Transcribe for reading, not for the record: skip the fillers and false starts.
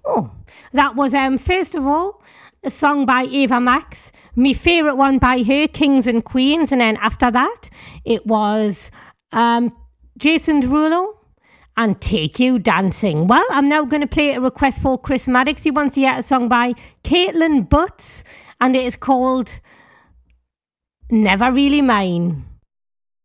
Oh, that was, first of all, a song by Ava Max. My favourite one by her, Kings and Queens. And then after that, it was Jason Derulo and Take You Dancing. Well, I'm now going to play a request for Chris Maddox. He wants to hear a song by Caitlin Butts, and it is called Never Really Mine.